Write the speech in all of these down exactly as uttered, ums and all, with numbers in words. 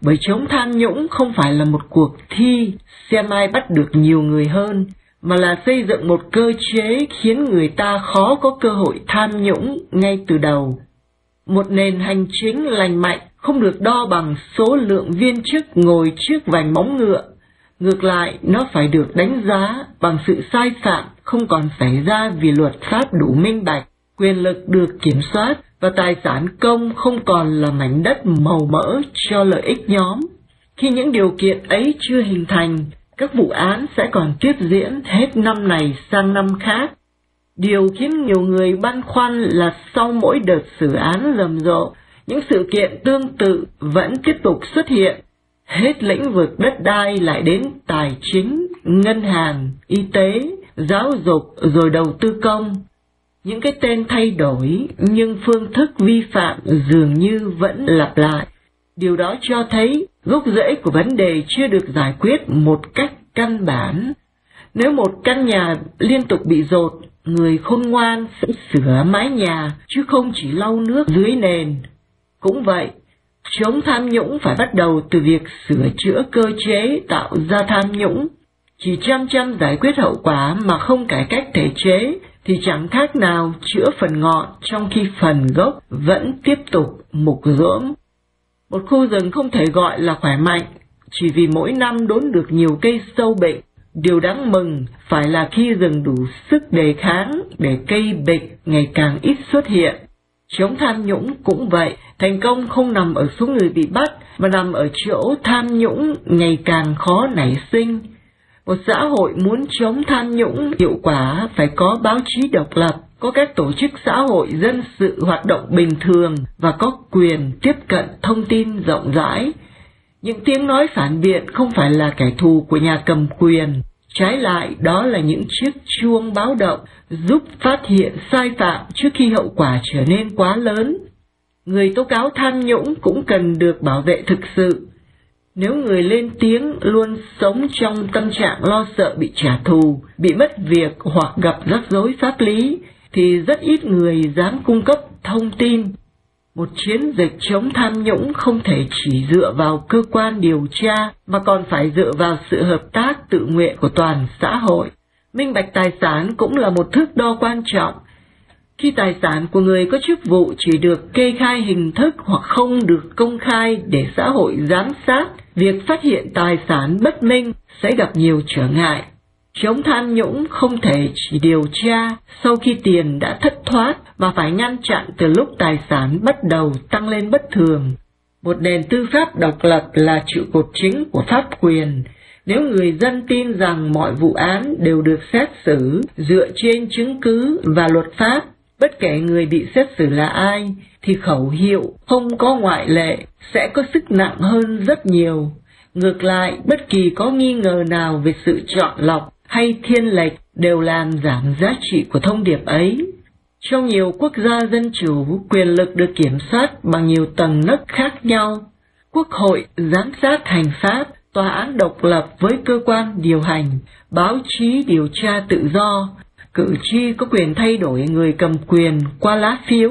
Bởi chống tham nhũng không phải là một cuộc thi xem ai bắt được nhiều người hơn, mà là xây dựng một cơ chế khiến người ta khó có cơ hội tham nhũng ngay từ đầu. Một nền hành chính lành mạnh không được đo bằng số lượng viên chức ngồi trước vành móng ngựa. Ngược lại, nó phải được đánh giá bằng sự sai phạm không còn xảy ra vì luật pháp đủ minh bạch, quyền lực được kiểm soát và tài sản công không còn là mảnh đất màu mỡ cho lợi ích nhóm. Khi những điều kiện ấy chưa hình thành, các vụ án sẽ còn tiếp diễn hết năm này sang năm khác. Điều khiến nhiều người băn khoăn là sau mỗi đợt xử án rầm rộ, những sự kiện tương tự vẫn tiếp tục xuất hiện. Hết lĩnh vực đất đai lại đến tài chính, ngân hàng, y tế, giáo dục rồi đầu tư công. Những cái tên thay đổi nhưng phương thức vi phạm dường như vẫn lặp lại. Điều đó cho thấy gốc rễ của vấn đề chưa được giải quyết một cách căn bản. Nếu một căn nhà liên tục bị dột, người khôn ngoan sẽ sửa mái nhà chứ không chỉ lau nước dưới nền. Cũng vậy, chống tham nhũng phải bắt đầu từ việc sửa chữa cơ chế tạo ra tham nhũng. Chỉ chăm chăm giải quyết hậu quả mà không cải cách thể chế thì chẳng khác nào chữa phần ngọn trong khi phần gốc vẫn tiếp tục mục ruỗng. Một khu rừng không thể gọi là khỏe mạnh chỉ vì mỗi năm đốn được nhiều cây sâu bệnh. Điều đáng mừng phải là khi rừng đủ sức đề kháng để cây bệnh ngày càng ít xuất hiện. Chống tham nhũng cũng vậy, thành công không nằm ở số người bị bắt mà nằm ở chỗ tham nhũng ngày càng khó nảy sinh. Một xã hội muốn chống tham nhũng hiệu quả phải có báo chí độc lập, có các tổ chức xã hội dân sự hoạt động bình thường và có quyền tiếp cận thông tin rộng rãi. Những tiếng nói phản biện không phải là kẻ thù của nhà cầm quyền, trái lại đó là những chiếc chuông báo động giúp phát hiện sai phạm trước khi hậu quả trở nên quá lớn. Người tố cáo tham nhũng cũng cần được bảo vệ thực sự. Nếu người lên tiếng luôn sống trong tâm trạng lo sợ bị trả thù, bị mất việc hoặc gặp rắc rối pháp lý, thì rất ít người dám cung cấp thông tin. Một chiến dịch chống tham nhũng không thể chỉ dựa vào cơ quan điều tra, mà còn phải dựa vào sự hợp tác tự nguyện của toàn xã hội. Minh bạch tài sản cũng là một thước đo quan trọng. Khi tài sản của người có chức vụ chỉ được kê khai hình thức hoặc không được công khai để xã hội giám sát, việc phát hiện tài sản bất minh sẽ gặp nhiều trở ngại. Chống tham nhũng không thể chỉ điều tra sau khi tiền đã thất thoát, mà phải ngăn chặn từ lúc tài sản bắt đầu tăng lên bất thường. Một nền tư pháp độc lập là trụ cột chính của pháp quyền. Nếu người dân tin rằng mọi vụ án đều được xét xử dựa trên chứng cứ và luật pháp, bất kể người bị xét xử là ai, thì khẩu hiệu không có ngoại lệ sẽ có sức nặng hơn rất nhiều. Ngược lại, bất kỳ có nghi ngờ nào về sự chọn lọc hay thiên lệch đều làm giảm giá trị của thông điệp ấy. Trong nhiều quốc gia dân chủ, quyền lực được kiểm soát bằng nhiều tầng nấc khác nhau. Quốc hội giám sát hành pháp, tòa án độc lập với cơ quan điều hành, báo chí điều tra tự do, cử tri có quyền thay đổi người cầm quyền qua lá phiếu.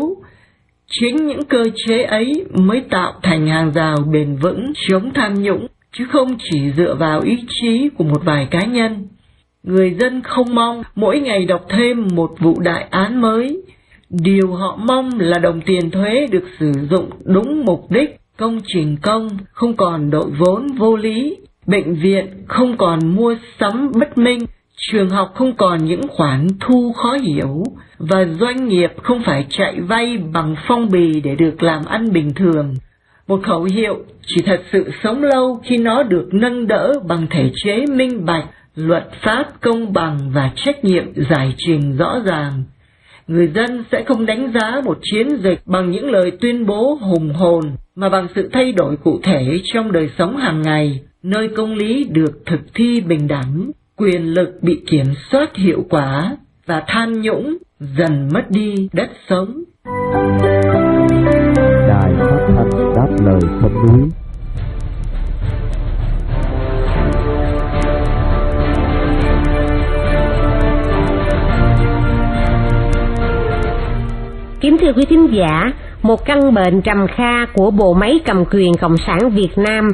Chính những cơ chế ấy mới tạo thành hàng rào bền vững chống tham nhũng, chứ không chỉ dựa vào ý chí của một vài cá nhân. Người dân không mong mỗi ngày đọc thêm một vụ đại án mới. Điều họ mong là đồng tiền thuế được sử dụng đúng mục đích, công trình công không còn đội vốn vô lý, bệnh viện không còn mua sắm bất minh, trường học không còn những khoản thu khó hiểu, và doanh nghiệp không phải chạy vay bằng phong bì để được làm ăn bình thường. Một khẩu hiệu chỉ thật sự sống lâu khi nó được nâng đỡ bằng thể chế minh bạch, luật pháp công bằng và trách nhiệm giải trình rõ ràng. Người dân sẽ không đánh giá một chiến dịch bằng những lời tuyên bố hùng hồn, mà bằng sự thay đổi cụ thể trong đời sống hàng ngày, nơi công lý được thực thi bình đẳng, quyền lực bị kiểm soát hiệu quả, và tham nhũng dần mất đi đất sống. Đài Phát thanh Đáp Lời Sông Núi. Kính thưa quý thính giả, một căn bệnh trầm kha của bộ máy cầm quyền Cộng sản Việt Nam